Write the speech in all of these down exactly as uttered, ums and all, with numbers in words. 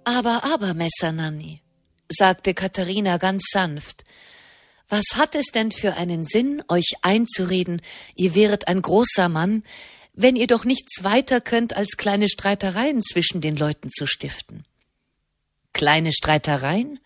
Aber, aber, Messer Nanni, sagte Katharina ganz sanft, was hat es denn für einen Sinn, euch einzureden, ihr wäret ein großer Mann, wenn ihr doch nichts weiter könnt, als kleine Streitereien zwischen den Leuten zu stiften? Kleine Streitereien?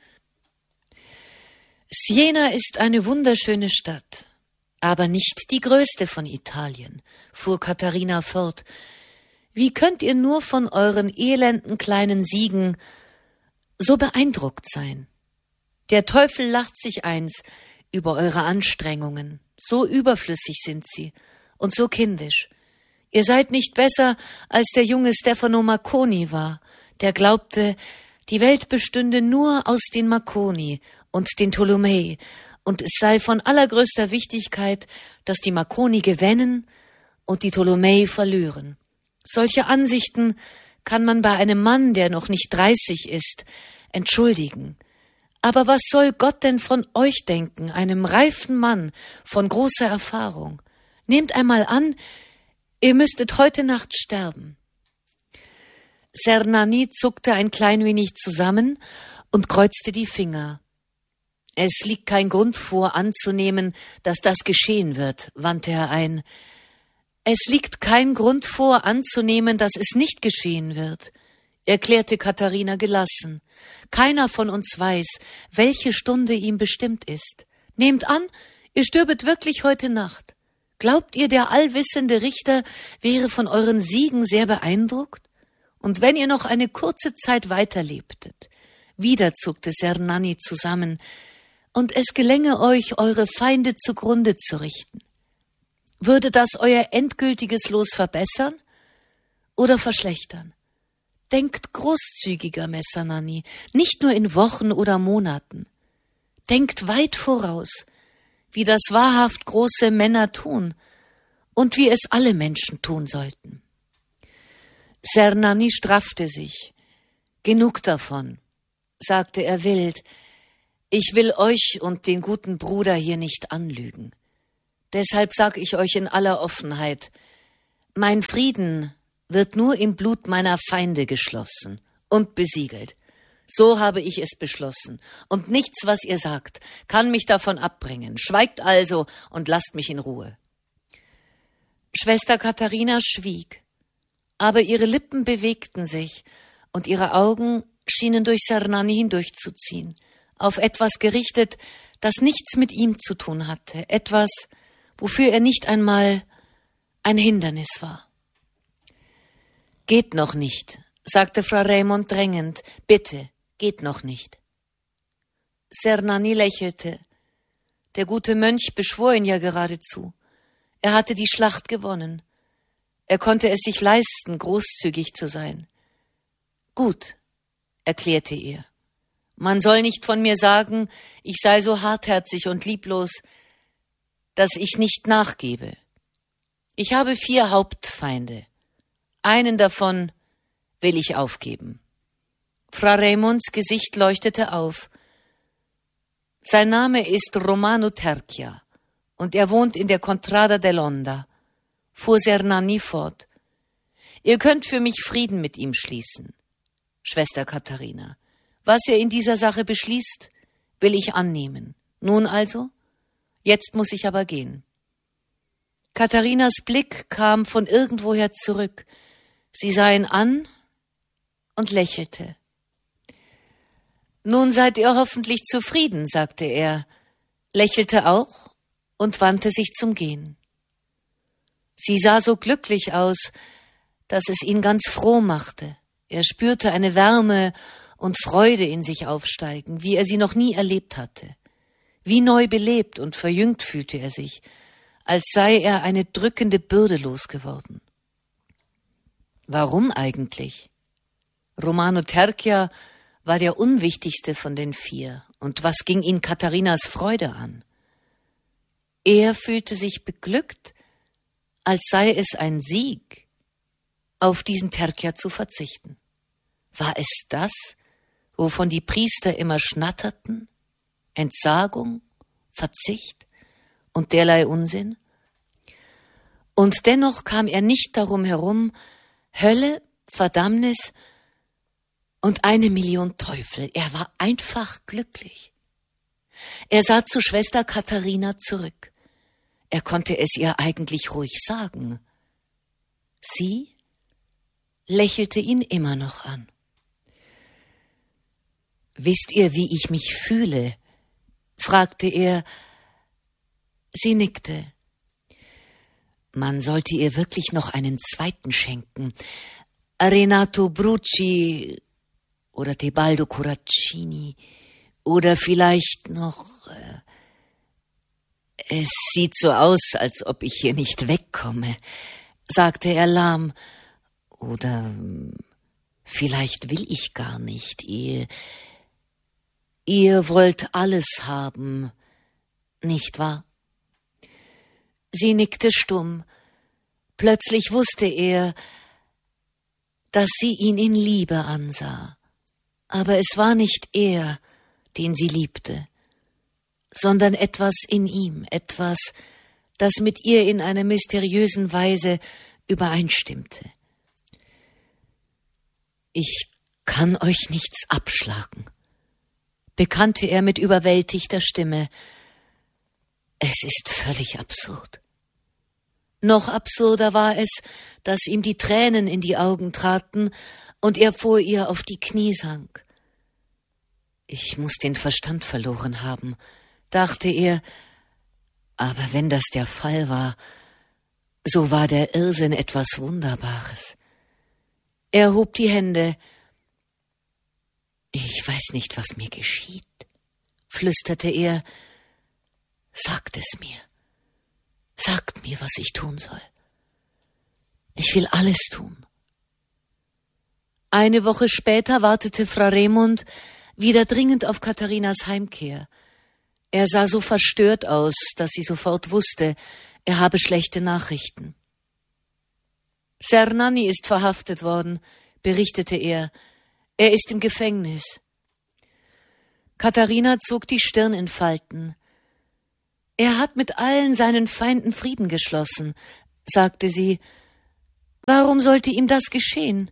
Siena ist eine wunderschöne Stadt, aber nicht die größte von Italien, fuhr Katharina fort. Wie könnt ihr nur von euren elenden kleinen Siegen so beeindruckt sein? Der Teufel lacht sich eins über eure Anstrengungen. So überflüssig sind sie und so kindisch. Ihr seid nicht besser, als der junge Stefano Marconi war, der glaubte, die Welt bestünde nur aus den Marconi und den Tolomei, und es sei von allergrößter Wichtigkeit, dass die Marconi gewinnen und die Tolomei verlieren. Solche Ansichten kann man bei einem Mann, der noch nicht dreißig ist, entschuldigen. Aber was soll Gott denn von euch denken, einem reifen Mann von großer Erfahrung? Nehmt einmal an, ihr müsstet heute Nacht sterben. Ser Nanni zuckte ein klein wenig zusammen und kreuzte die Finger. Es liegt kein Grund vor, anzunehmen, dass das geschehen wird, wandte er ein. Es liegt kein Grund vor, anzunehmen, dass es nicht geschehen wird, erklärte Katharina gelassen. Keiner von uns weiß, welche Stunde ihm bestimmt ist. Nehmt an, ihr stirbet wirklich heute Nacht. Glaubt ihr, der allwissende Richter wäre von euren Siegen sehr beeindruckt? Und wenn ihr noch eine kurze Zeit weiterlebtet, wieder zuckte Ser Nanni zusammen, und es gelänge euch, eure Feinde zugrunde zu richten, würde das euer endgültiges Los verbessern oder verschlechtern? Denkt großzügiger, Messer Nanni, nicht nur in Wochen oder Monaten. Denkt weit voraus, wie das wahrhaft große Männer tun und wie es alle Menschen tun sollten. Ser Nanni straffte sich. Genug davon, sagte er wild. Ich will euch und den guten Bruder hier nicht anlügen. Deshalb sag ich euch in aller Offenheit, mein Frieden wird nur im Blut meiner Feinde geschlossen und besiegelt. So habe ich es beschlossen, und nichts, was ihr sagt, kann mich davon abbringen. Schweigt also und lasst mich in Ruhe. Schwester Katharina schwieg, aber ihre Lippen bewegten sich, und ihre Augen schienen durch Ser Nanni hindurchzuziehen, auf etwas gerichtet, das nichts mit ihm zu tun hatte, etwas, wofür er nicht einmal ein Hindernis war. »Geht noch nicht«, sagte Fra Raimond drängend. »Bitte, geht noch nicht.« Ser Nanni lächelte. Der gute Mönch beschwor ihn ja geradezu. Er hatte die Schlacht gewonnen. Er konnte es sich leisten, großzügig zu sein. »Gut«, erklärte er. »Man soll nicht von mir sagen, ich sei so hartherzig und lieblos, dass ich nicht nachgebe. Ich habe vier Hauptfeinde. Einen davon will ich aufgeben.« Fra Raimonds Gesicht leuchtete auf. »Sein Name ist Romano Tercia, und er wohnt in der Contrada dell'Onda«, fuhr Ser Nanni fort. »Ihr könnt für mich Frieden mit ihm schließen, Schwester Katharina. Was er in dieser Sache beschließt, will ich annehmen. Nun also? Jetzt muss ich aber gehen.« Katharinas Blick kam von irgendwoher zurück. Sie sah ihn an und lächelte. »Nun seid ihr hoffentlich zufrieden«, sagte er, lächelte auch und wandte sich zum Gehen. Sie sah so glücklich aus, dass es ihn ganz froh machte. Er spürte eine Wärme und Freude in sich aufsteigen, wie er sie noch nie erlebt hatte. Wie neu belebt und verjüngt fühlte er sich, als sei er eine drückende Bürde losgeworden. Warum eigentlich? Romano Tercia war der unwichtigste von den vier, und was ging ihn Katharinas Freude an? Er fühlte sich beglückt, als sei es ein Sieg, auf diesen Tercia zu verzichten. War es das, wovon die Priester immer schnatterten? Entsagung, Verzicht und derlei Unsinn? Und dennoch kam er nicht darum herum, Hölle, Verdammnis und eine Million Teufel, er war einfach glücklich. Er sah zu Schwester Katharina zurück. Er konnte es ihr eigentlich ruhig sagen. Sie lächelte ihn immer noch an. »Wisst ihr, wie ich mich fühle?« fragte er. Sie nickte. Man sollte ihr wirklich noch einen zweiten schenken. Renato Brucci oder Tebaldo Coraccini oder vielleicht noch... Äh, es sieht so aus, als ob ich hier nicht wegkomme, sagte er lahm. Oder vielleicht will ich gar nicht. Ihr, ihr wollt alles haben, nicht wahr? Sie nickte stumm. Plötzlich wusste er, dass sie ihn in Liebe ansah. Aber es war nicht er, den sie liebte, sondern etwas in ihm, etwas, das mit ihr in einer mysteriösen Weise übereinstimmte. »Ich kann euch nichts abschlagen«, bekannte er mit überwältigter Stimme. »Es ist völlig absurd.« Noch absurder war es, dass ihm die Tränen in die Augen traten und er vor ihr auf die Knie sank. »Ich muß den Verstand verloren haben«, dachte er, aber wenn das der Fall war, so war der Irrsinn etwas Wunderbares. Er hob die Hände. »Ich weiß nicht, was mir geschieht«, flüsterte er. »Sagt es mir. Sagt mir, was ich tun soll. Ich will alles tun.« Eine Woche später wartete Fra Raimund wieder dringend auf Katharinas Heimkehr. Er sah so verstört aus, dass sie sofort wusste, er habe schlechte Nachrichten. »Sernanni ist verhaftet worden«, berichtete er. »Er ist im Gefängnis.« Katharina zog die Stirn in Falten. »Er hat mit allen seinen Feinden Frieden geschlossen«, sagte sie. »Warum sollte ihm das geschehen?«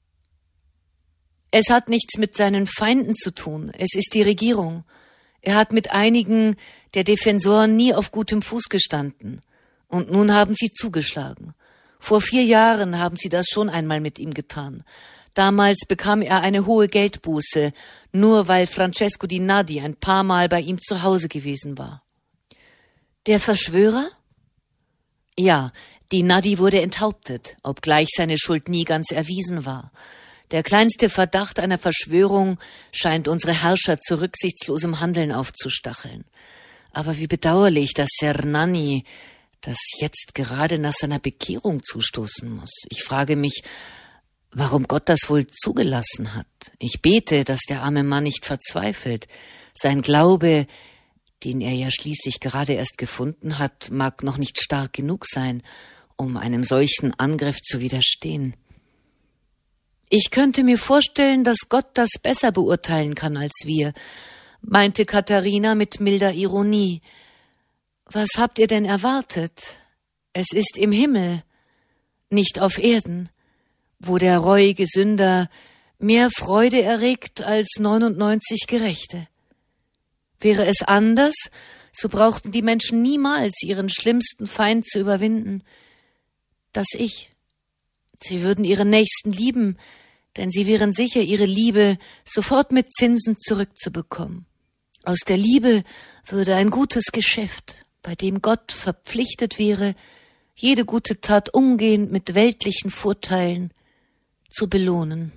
»Es hat nichts mit seinen Feinden zu tun. Es ist die Regierung. Er hat mit einigen der Defensoren nie auf gutem Fuß gestanden. Und nun haben sie zugeschlagen. Vor vier Jahren haben sie das schon einmal mit ihm getan. Damals bekam er eine hohe Geldbuße, nur weil Francesco Di Nadi ein paar Mal bei ihm zu Hause gewesen war.« »Der Verschwörer?« »Ja, Di Nadi wurde enthauptet, obgleich seine Schuld nie ganz erwiesen war. Der kleinste Verdacht einer Verschwörung scheint unsere Herrscher zu rücksichtslosem Handeln aufzustacheln. Aber wie bedauerlich, dass Sernanni das jetzt gerade nach seiner Bekehrung zustoßen muss. Ich frage mich, warum Gott das wohl zugelassen hat. Ich bete, dass der arme Mann nicht verzweifelt. Sein Glaube, den er ja schließlich gerade erst gefunden hat, mag noch nicht stark genug sein, um einem solchen Angriff zu widerstehen. Ich könnte mir vorstellen, dass Gott das besser beurteilen kann als wir«, meinte Katharina mit milder Ironie. »Was habt ihr denn erwartet? Es ist im Himmel, nicht auf Erden, wo der reuige Sünder mehr Freude erregt als neunundneunzig Gerechte. Wäre es anders, so brauchten die Menschen niemals ihren schlimmsten Feind zu überwinden, das Ich. Sie würden ihren Nächsten lieben, denn sie wären sicher, ihre Liebe sofort mit Zinsen zurückzubekommen. Aus der Liebe würde ein gutes Geschäft, bei dem Gott verpflichtet wäre, jede gute Tat umgehend mit weltlichen Vorteilen zu belohnen.«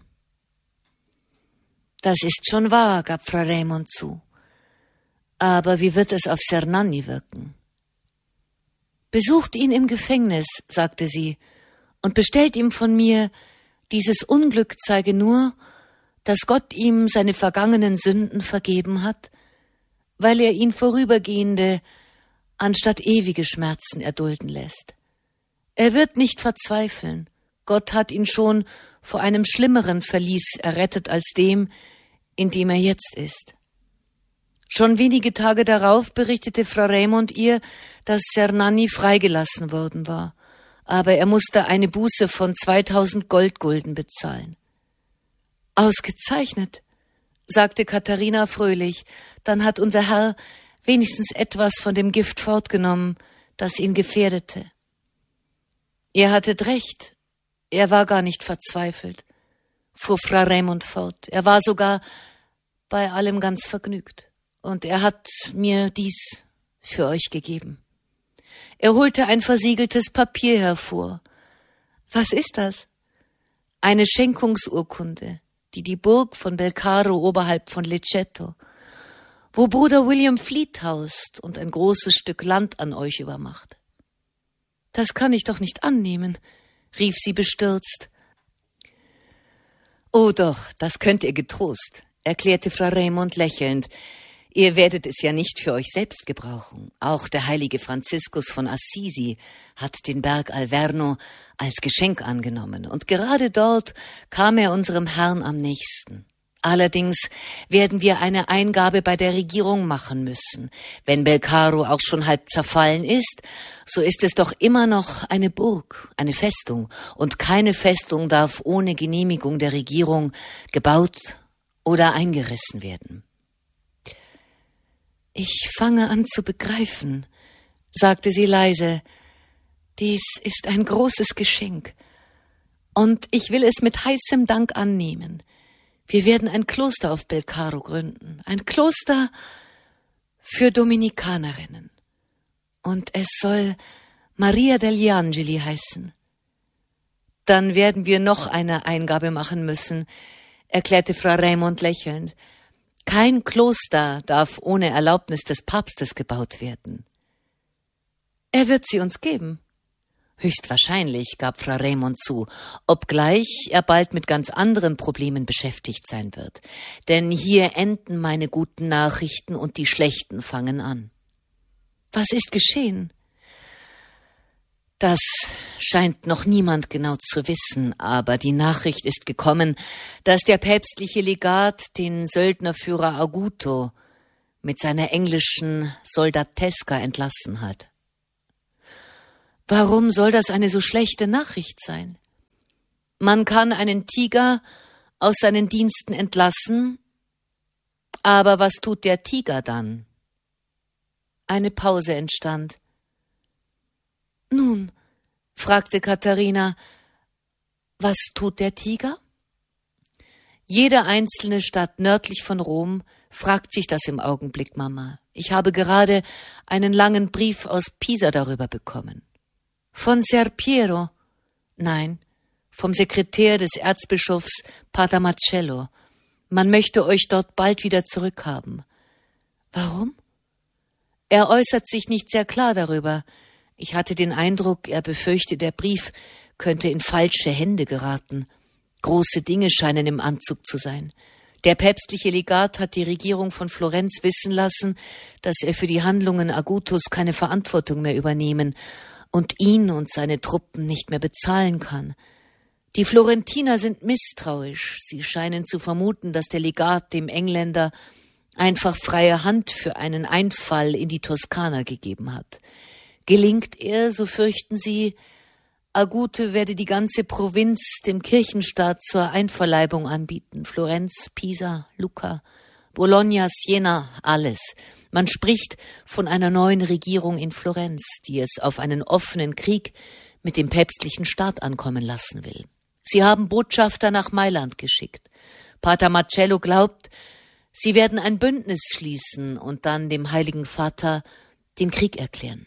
»Das ist schon wahr«, gab Fra Raimund zu. »Aber wie wird es auf Sernanni wirken?« »Besucht ihn im Gefängnis«, sagte sie, »und bestellt ihm von mir, dieses Unglück zeige nur, dass Gott ihm seine vergangenen Sünden vergeben hat, weil er ihn vorübergehende anstatt ewige Schmerzen erdulden lässt. Er wird nicht verzweifeln. Gott hat ihn schon vor einem schlimmeren Verlies errettet als dem, in dem er jetzt ist.« Schon wenige Tage darauf berichtete Fra Raimund ihr, dass Sernanni freigelassen worden war, aber er musste eine Buße von zweitausend Goldgulden bezahlen. »Ausgezeichnet«, sagte Katharina fröhlich, »dann hat unser Herr wenigstens etwas von dem Gift fortgenommen, das ihn gefährdete.« »Ihr hattet recht, er war gar nicht verzweifelt«, fuhr Fra Raimond fort. »Er war sogar bei allem ganz vergnügt, und er hat mir dies für euch gegeben.« Er holte ein versiegeltes Papier hervor. »Was ist das?« »Eine Schenkungsurkunde, die die Burg von Belcaro oberhalb von Lecceto, wo Bruder William Fleet haust und ein großes Stück Land an euch übermacht.« »Das kann ich doch nicht annehmen«, rief sie bestürzt. »Oh doch, das könnt ihr getrost«, erklärte Fra Raimond lächelnd. »Ihr werdet es ja nicht für euch selbst gebrauchen. Auch der heilige Franziskus von Assisi hat den Berg Alverno als Geschenk angenommen, und gerade dort kam er unserem Herrn am nächsten. Allerdings werden wir eine Eingabe bei der Regierung machen müssen. Wenn Belcaro auch schon halb zerfallen ist, so ist es doch immer noch eine Burg, eine Festung, und keine Festung darf ohne Genehmigung der Regierung gebaut oder eingerissen werden.« »Ich fange an zu begreifen«, sagte sie leise. »Dies ist ein großes Geschenk, und ich will es mit heißem Dank annehmen. Wir werden ein Kloster auf Belcaro gründen, ein Kloster für Dominikanerinnen. Und es soll Maria degli Angeli heißen.« »Dann werden wir noch eine Eingabe machen müssen«, erklärte Fra Raimond lächelnd. »Kein Kloster darf ohne Erlaubnis des Papstes gebaut werden.« »Er wird sie uns geben.« »Höchstwahrscheinlich«, gab Fra Raimond zu, obgleich er bald mit ganz anderen Problemen beschäftigt sein wird. Denn hier enden meine guten Nachrichten und die schlechten fangen an.« »Was ist geschehen?« »Das scheint noch niemand genau zu wissen, aber die Nachricht ist gekommen, dass der päpstliche Legat den Söldnerführer Aguto mit seiner englischen Soldateska entlassen hat.« »Warum soll das eine so schlechte Nachricht sein? Man kann einen Tiger aus seinen Diensten entlassen, aber was tut der Tiger dann?« Eine Pause entstand. »Nun«, fragte Katharina, »was tut der Tiger?« »Jede einzelne Stadt nördlich von Rom fragt sich das im Augenblick, Mama. Ich habe gerade einen langen Brief aus Pisa darüber bekommen.« »Von Ser Piero?« »Nein, vom Sekretär des Erzbischofs Pater Marcello. Man möchte euch dort bald wieder zurückhaben.« »Warum?« »Er äußert sich nicht sehr klar darüber. Ich hatte den Eindruck, er befürchte, der Brief könnte in falsche Hände geraten. Große Dinge scheinen im Anzug zu sein. Der päpstliche Legat hat die Regierung von Florenz wissen lassen, dass er für die Handlungen Agutos keine Verantwortung mehr übernehmen und ihn und seine Truppen nicht mehr bezahlen kann. Die Florentiner sind misstrauisch. Sie scheinen zu vermuten, dass der Legat dem Engländer einfach freie Hand für einen Einfall in die Toskana gegeben hat. Gelingt er, so fürchten sie, Aguto werde die ganze Provinz dem Kirchenstaat zur Einverleibung anbieten. Florenz, Pisa, Lucca, Bologna, Siena, alles. Man spricht von einer neuen Regierung in Florenz, die es auf einen offenen Krieg mit dem päpstlichen Staat ankommen lassen will. Sie haben Botschafter nach Mailand geschickt. Pater Marcello glaubt, sie werden ein Bündnis schließen und dann dem Heiligen Vater den Krieg erklären.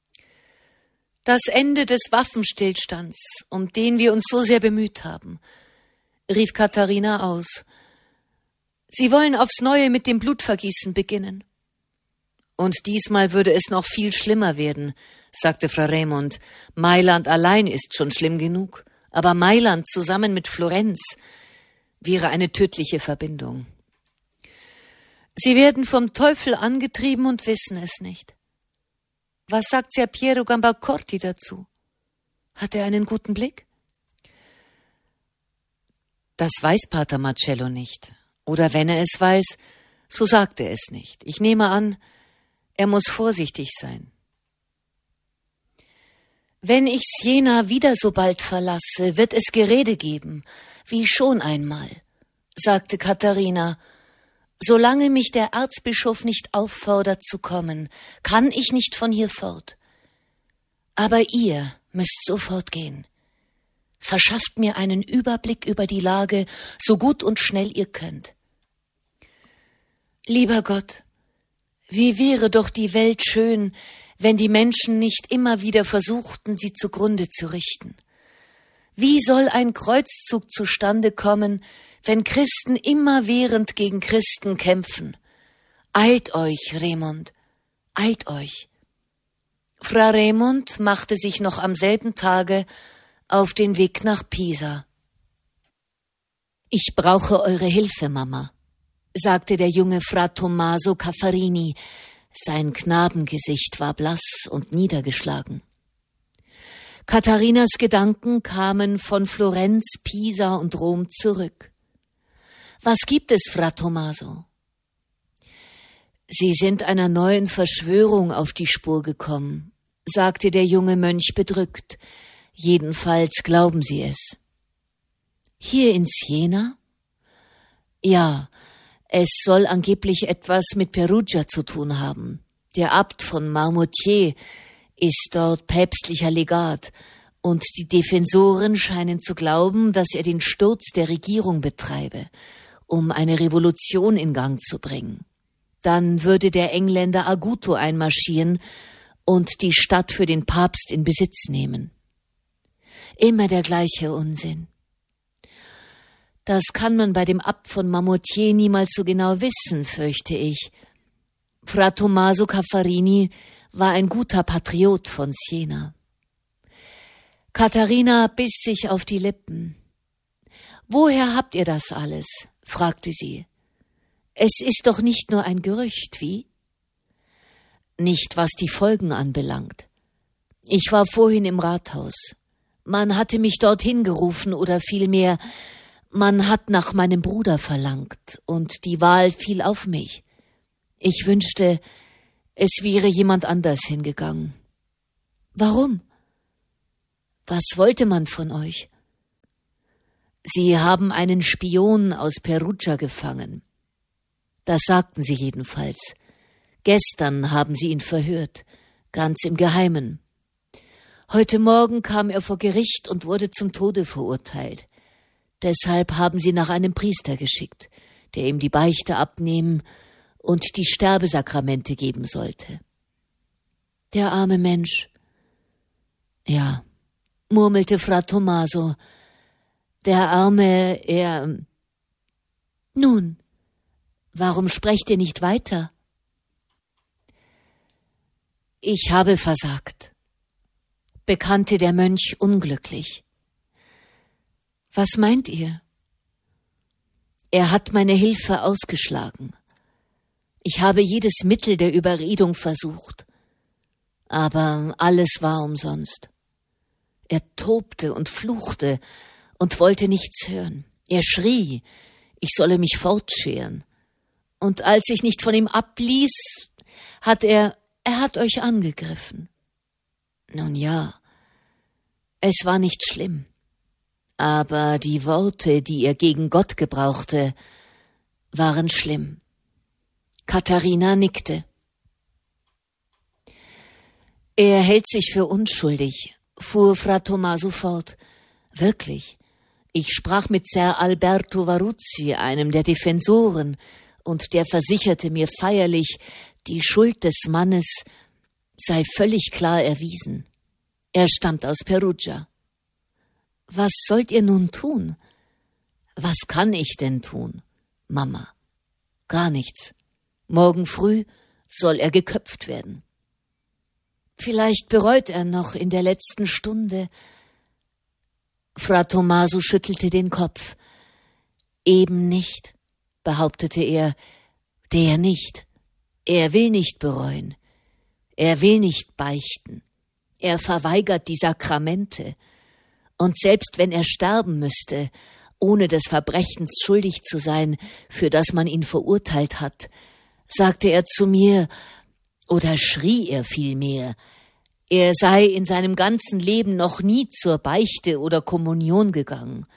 Das Ende des Waffenstillstands, um den wir uns so sehr bemüht haben, rief Katharina aus. Sie wollen aufs Neue mit dem Blutvergießen beginnen. Und diesmal würde es noch viel schlimmer werden, sagte Fra Raimond. Mailand allein ist schon schlimm genug, aber Mailand zusammen mit Florenz wäre eine tödliche Verbindung. Sie werden vom Teufel angetrieben und wissen es nicht. Was sagt Ser Piero Gambacorti dazu? Hat er einen guten Blick? Das weiß Pater Marcello nicht. Oder wenn er es weiß, so sagt er es nicht. Ich nehme an, er muss vorsichtig sein. Wenn ich Siena wieder so bald verlasse, wird es Gerede geben, wie schon einmal, sagte Katharina, solange mich der Erzbischof nicht auffordert zu kommen, kann ich nicht von hier fort. Aber ihr müsst sofort gehen. Verschafft mir einen Überblick über die Lage, so gut und schnell ihr könnt. Lieber Gott, wie wäre doch die Welt schön, wenn die Menschen nicht immer wieder versuchten, sie zugrunde zu richten. Wie soll ein Kreuzzug zustande kommen, wenn Christen immerwährend gegen Christen kämpfen? Eilt euch, Raimund, eilt euch. Fra Raimund machte sich noch am selben Tage auf den Weg nach Pisa. »Ich brauche eure Hilfe, Mama«, sagte der junge Fra Tommaso Caffarini. Sein Knabengesicht war blass und niedergeschlagen. Katharinas Gedanken kamen von Florenz, Pisa und Rom zurück. »Was gibt es, Fra Tommaso?« »Sie sind einer neuen Verschwörung auf die Spur gekommen«, sagte der junge Mönch bedrückt. »Jedenfalls glauben Sie es.« »Hier in Siena?« »Ja, es soll angeblich etwas mit Perugia zu tun haben. Der Abt von Marmoutier ist dort päpstlicher Legat, und die Defensoren scheinen zu glauben, dass er den Sturz der Regierung betreibe, um eine Revolution in Gang zu bringen. Dann würde der Engländer Aguto einmarschieren und die Stadt für den Papst in Besitz nehmen. Immer der gleiche Unsinn. Das kann man bei dem Abt von Marmoutier niemals so genau wissen, fürchte ich. Fra Tommaso Caffarini war ein guter Patriot von Siena. Katharina biss sich auf die Lippen. »Woher habt ihr das alles?« fragte sie. »Es ist doch nicht nur ein Gerücht, wie?« »Nicht, was die Folgen anbelangt. Ich war vorhin im Rathaus. Man hatte mich dorthin gerufen, oder vielmehr, man hat nach meinem Bruder verlangt, und die Wahl fiel auf mich. Ich wünschte, es wäre jemand anders hingegangen.« »Warum? Was wollte man von euch?« »Sie haben einen Spion aus Perugia gefangen. Das sagten sie jedenfalls. Gestern haben sie ihn verhört, ganz im Geheimen. Heute Morgen kam er vor Gericht und wurde zum Tode verurteilt. Deshalb haben sie nach einem Priester geschickt, der ihm die Beichte abnehmen und die Sterbesakramente geben sollte.« »Der arme Mensch.« »Ja«, murmelte Fra Tommaso, »der arme, er...« »Nun, warum sprecht ihr nicht weiter?« »Ich habe versagt«, bekannte der Mönch unglücklich. »Was meint ihr?« »Er hat meine Hilfe ausgeschlagen. Ich habe jedes Mittel der Überredung versucht, aber alles war umsonst. Er tobte und fluchte und wollte nichts hören. Er schrie, ich solle mich fortscheren. Und als ich nicht von ihm abließ, hat er, er hat euch angegriffen. Nun ja, es war nicht schlimm. Aber die Worte, die er gegen Gott gebrauchte, waren schlimm.« Katharina nickte. »Er hält sich für unschuldig«, fuhr Fra Tommaso fort. »Wirklich, ich sprach mit Ser Alberto Varuzzi, einem der Defensoren, und der versicherte mir feierlich, die Schuld des Mannes sei völlig klar erwiesen. Er stammt aus Perugia.« »Was sollt ihr nun tun?« »Was kann ich denn tun, Mama?« »Gar nichts. Morgen früh soll er geköpft werden.« »Vielleicht bereut er noch in der letzten Stunde.« Fra Tommaso schüttelte den Kopf. »Eben nicht«, behauptete er, »der nicht. Er will nicht bereuen. Er will nicht beichten. Er verweigert die Sakramente. Und selbst wenn er sterben müsste, ohne des Verbrechens schuldig zu sein, für das man ihn verurteilt hat, sagte er zu mir, oder schrie er vielmehr, er sei in seinem ganzen Leben noch nie zur Beichte oder Kommunion gegangen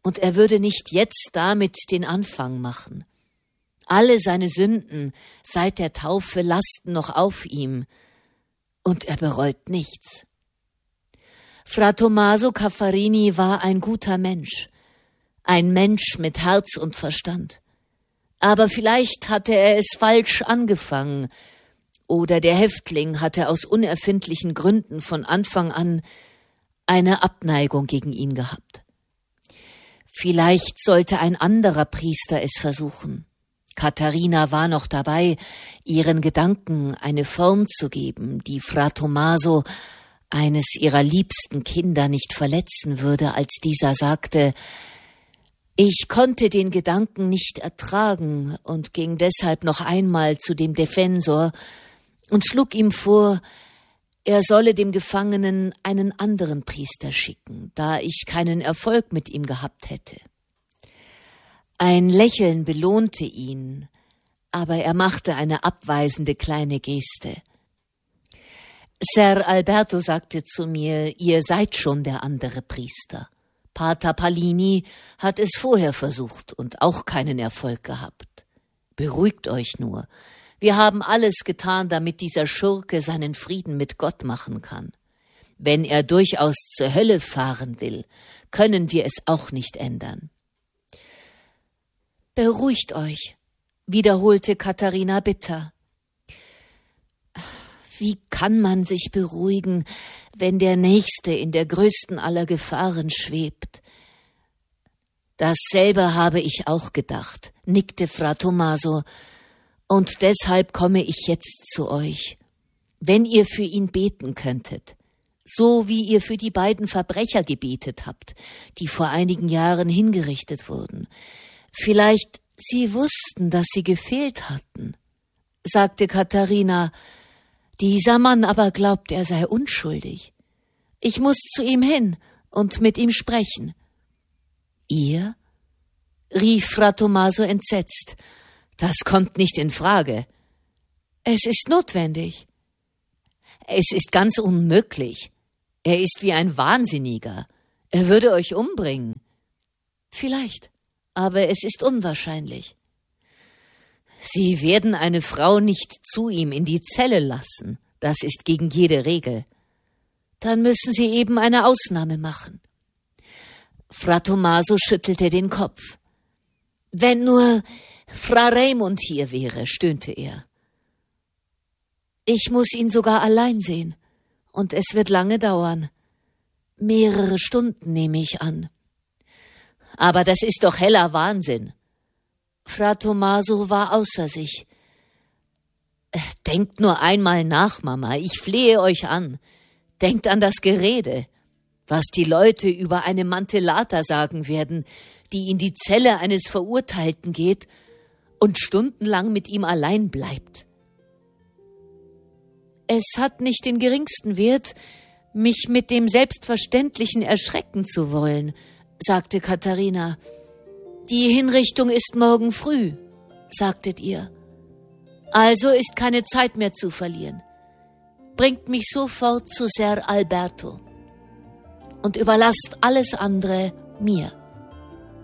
und er würde nicht jetzt damit den Anfang machen. Alle seine Sünden seit der Taufe lasten noch auf ihm, und er bereut nichts. Fra Tommaso Caffarini war ein guter Mensch, ein Mensch mit Herz und Verstand. Aber vielleicht hatte er es falsch angefangen, oder der Häftling hatte aus unerfindlichen Gründen von Anfang an eine Abneigung gegen ihn gehabt. Vielleicht sollte ein anderer Priester es versuchen. Katharina war noch dabei, ihren Gedanken eine Form zu geben, die Fra Tommaso, eines ihrer liebsten Kinder, nicht verletzen würde, als dieser sagte: Ich konnte den Gedanken nicht ertragen und ging deshalb noch einmal zu dem Defensor und schlug ihm vor, er solle dem Gefangenen einen anderen Priester schicken, da ich keinen Erfolg mit ihm gehabt hätte. Ein Lächeln belohnte ihn, aber er machte eine abweisende kleine Geste. Ser Alberto sagte zu mir, ihr seid schon der andere Priester. Pater Pallini hat es vorher versucht und auch keinen Erfolg gehabt. Beruhigt euch nur. Wir haben alles getan, damit dieser Schurke seinen Frieden mit Gott machen kann. Wenn er durchaus zur Hölle fahren will, können wir es auch nicht ändern. Beruhigt euch, wiederholte Katharina bitter. Wie kann man sich beruhigen, wenn der Nächste in der größten aller Gefahren schwebt? Dasselbe habe ich auch gedacht, nickte Fra Tommaso, und deshalb komme ich jetzt zu euch. Wenn ihr für ihn beten könntet, so wie ihr für die beiden Verbrecher gebetet habt, die vor einigen Jahren hingerichtet wurden. Vielleicht sie wussten, dass sie gefehlt hatten, sagte Katharina. Dieser Mann aber glaubt, er sei unschuldig. Ich muss zu ihm hin und mit ihm sprechen. Ihr? Rief Fra Tommaso entsetzt. Das kommt nicht in Frage. Es ist notwendig. Es ist ganz unmöglich. Er ist wie ein Wahnsinniger. Er würde euch umbringen. Vielleicht, aber es ist unwahrscheinlich. Sie werden eine Frau nicht zu ihm in die Zelle lassen. Das ist gegen jede Regel. Dann müssen Sie eben eine Ausnahme machen. Fra Tommaso schüttelte den Kopf. Wenn nur Fra Raimund hier wäre, stöhnte er. Ich muss ihn sogar allein sehen, und es wird lange dauern. Mehrere Stunden nehme ich an. Aber das ist doch heller Wahnsinn. Fra Tommaso war außer sich. Denkt nur einmal nach, Mama, ich flehe euch an. Denkt an das Gerede, was die Leute über eine Mantellata sagen werden, die in die Zelle eines Verurteilten geht und stundenlang mit ihm allein bleibt. Es hat nicht den geringsten Wert, mich mit dem Selbstverständlichen erschrecken zu wollen, sagte Katharina. Die Hinrichtung ist morgen früh, sagtet ihr. Also ist keine Zeit mehr zu verlieren. Bringt mich sofort zu Ser Alberto und überlasst alles andere mir.